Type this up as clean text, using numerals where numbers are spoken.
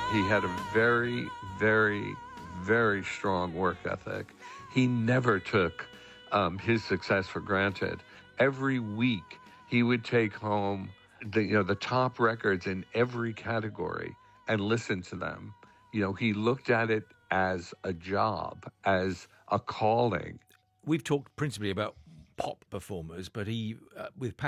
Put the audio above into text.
He had a very, very, very strong work ethic. He never took his success for granted. Every week, he would take home the top records in every category and listen to them. He looked at it as a job, as a calling. We've talked principally about pop performers, but he, with